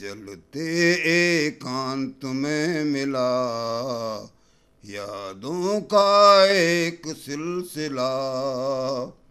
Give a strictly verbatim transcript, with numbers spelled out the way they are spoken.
चलते एकांत में मिला, यादों का एक सिलसिला।